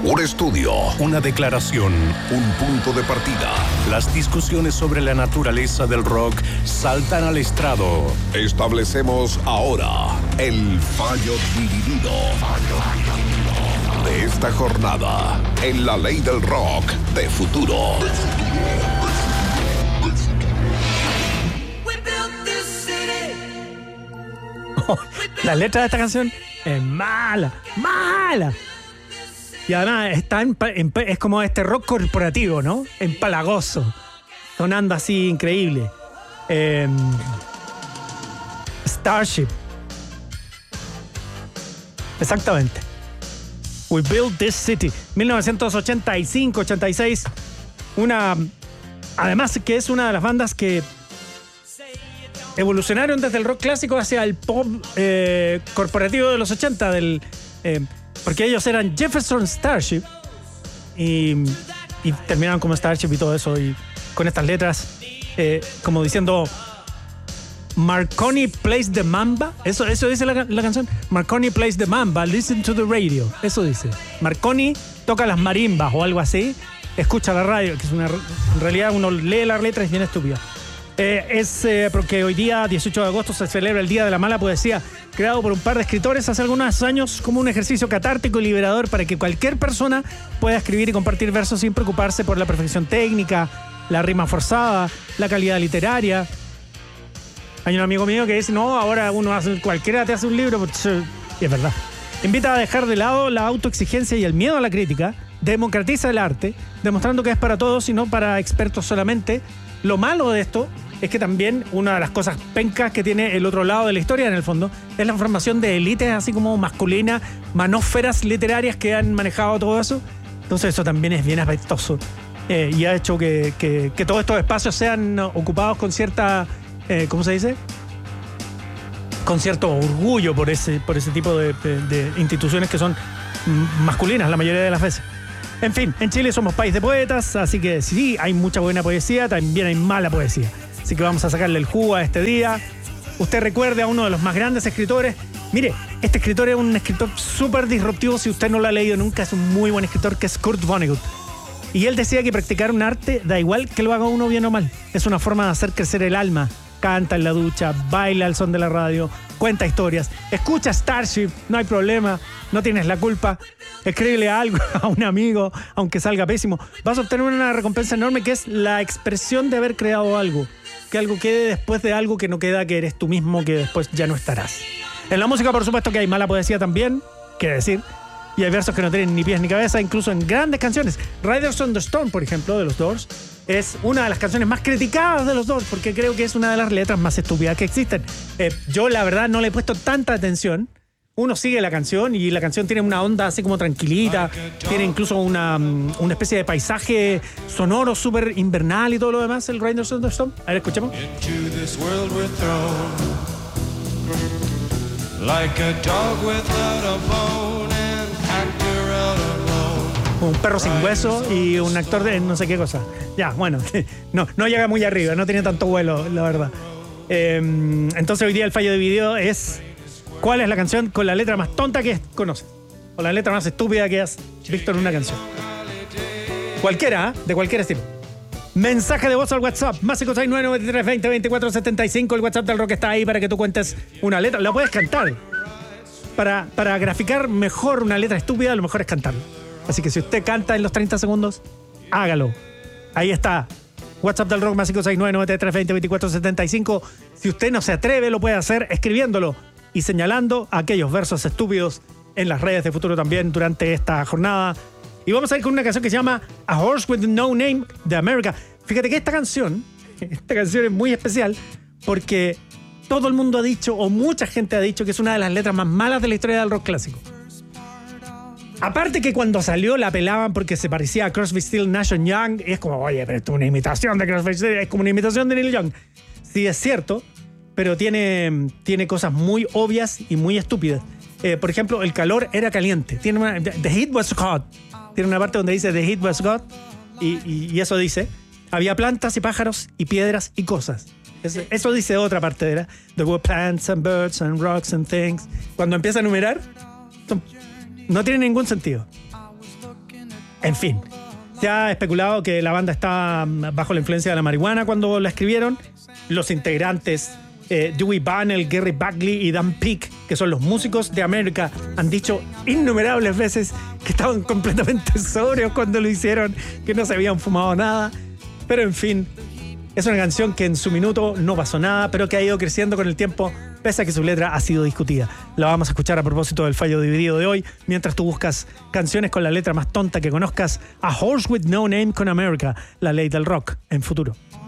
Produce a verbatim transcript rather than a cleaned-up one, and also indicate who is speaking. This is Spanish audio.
Speaker 1: Un estudio,
Speaker 2: una declaración,
Speaker 1: un punto de partida.
Speaker 2: Las discusiones sobre la naturaleza del rock saltan al estrado.
Speaker 1: Establecemos ahora el fallo dividido de esta jornada en la ley del rock de futuro.
Speaker 3: Oh, la letra de esta canción es mala, mala. Y además está en, en, es como este rock corporativo, ¿no? Empalagoso, sonando así increíble. Eh, Starship. Exactamente. We Built This City. mil novecientos ochenta y cinco, ochenta y seis. Una... Además que es una de las bandas que evolucionaron desde el rock clásico hacia el pop eh, corporativo de los ochenta, del, eh, porque ellos eran Jefferson Starship y, y terminaron como Starship y todo eso, y con estas letras eh, como diciendo Marconi plays the Mamba, eso, eso dice la, la canción. Marconi plays the Mamba, listen to the radio, eso dice. Marconi toca las marimbas o algo así, escucha la radio, que es una, en realidad uno lee las letras y es bien estúpida. Eh, es eh, porque hoy día, dieciocho de agosto, se celebra el Día de la Mala Poesía, creado por un par de escritores hace algunos años como un ejercicio catártico y liberador para que cualquier persona pueda escribir y compartir versos sin preocuparse por la perfección técnica, la rima forzada, la calidad literaria. Hay un amigo mío que dice, no, ahora uno hace, cualquiera te hace un libro, y es verdad. Invita a dejar de lado la autoexigencia y el miedo a la crítica, democratiza el arte, demostrando que es para todos y no para expertos solamente. Lo malo de esto es que también una de las cosas pencas que tiene el otro lado de la historia, en el fondo, es la formación de élites así como masculinas, manósferas literarias que han manejado todo eso. Entonces eso también es bien apestoso eh, y ha hecho que, que, que todos estos espacios sean ocupados con cierta, eh, ¿cómo se dice? Con cierto orgullo por ese, por ese tipo de, de, de instituciones que son masculinas la mayoría de las veces. En fin, en Chile somos país de poetas, así que sí, hay mucha buena poesía, también hay mala poesía. Así que vamos a sacarle el jugo a este día. Usted recuerde a uno de los más grandes escritores. Mire, este escritor es un escritor súper disruptivo. Si usted no lo ha leído nunca, es un muy buen escritor, que es Kurt Vonnegut. Y él decía que practicar un arte da igual que lo haga uno bien o mal. Es una forma de hacer crecer el alma. Canta en la ducha, baila al son de la radio, cuenta historias, escucha Starship, no hay problema, no tienes la culpa. Escríbele algo a un amigo, aunque salga pésimo. Vas a obtener una recompensa enorme, que es la expresión de haber creado algo. Que algo quede después de algo que no queda, que eres tú mismo, que después ya no estarás. En la música, por supuesto, que hay mala poesía también, quiere decir. Y hay versos que no tienen ni pies ni cabeza, incluso en grandes canciones. Riders on the Storm, por ejemplo, de los Doors, es una de las canciones más criticadas de los Doors, porque creo que es una de las letras más estúpidas que existen. Eh, yo, la verdad, no le he puesto tanta atención. Uno sigue la canción y la canción tiene una onda así como tranquilita, tiene incluso una, una especie de paisaje sonoro súper invernal y todo lo demás, el Riders on the Storm. A ver, escuchemos. Like a dog without a bone, an actor out alone. Un perro sin hueso y un actor de no sé qué cosa. Ya, bueno, no, no llega muy arriba, no tiene tanto vuelo, la verdad. Eh, entonces hoy día el fallo de video es: ¿cuál es la canción con la letra más tonta que conoces? O la letra más estúpida que has visto en una canción. Cualquiera, ¿eh? De cualquier estilo. Mensaje de voz al WhatsApp, más cinco seis nueve, nueve tres dos cero, veinticuatro setenta y cinco. El WhatsApp del Rock está ahí para que tú cuentes una letra. La puedes cantar. Para, para graficar mejor una letra estúpida, lo mejor es cantarla. Así que si usted canta en los treinta segundos, hágalo. Ahí está. WhatsApp del Rock, más cinco seis nueve, nueve tres dos cero, veinticuatro setenta y cinco. Si usted no se atreve, lo puede hacer escribiéndolo y señalando aquellos versos estúpidos en las redes de Futuro también durante esta jornada. Y vamos a ir con una canción que se llama A Horse with No Name de America. Fíjate que esta canción, esta canción es muy especial porque todo el mundo ha dicho, o mucha gente ha dicho, que es una de las letras más malas de la historia del rock clásico. Aparte que cuando salió la pelaban porque se parecía a Crosby, Stills, Nash and Young, y es como, oye, pero esto es una imitación de Crosby, Stills, es como una imitación de Neil Young. Sí, es cierto, pero tiene, tiene cosas muy obvias y muy estúpidas. Eh, por ejemplo, el calor era caliente. Tiene una, the heat was hot. Tiene una parte donde dice The heat was hot y, y, y eso dice, había plantas y pájaros y piedras y cosas. Eso, eso dice otra parte de la There were plants and birds and rocks and things. Cuando empieza a enumerar, no tiene ningún sentido. En fin, se ha especulado que la banda estaba bajo la influencia de la marihuana cuando la escribieron. Los integrantes eh, Dewey Bunnell, Gary Buckley y Dan Peek, que son los músicos de América, han dicho innumerables veces que estaban completamente sobrios cuando lo hicieron, que no se habían fumado nada. Pero en fin, es una canción que en su minuto no pasó nada, pero que ha ido creciendo con el tiempo, pese a que su letra ha sido discutida. La vamos a escuchar a propósito del fallo dividido de hoy, mientras tú buscas canciones con la letra más tonta que conozcas. A Horse with No Name con America, la ley del rock en Futuro.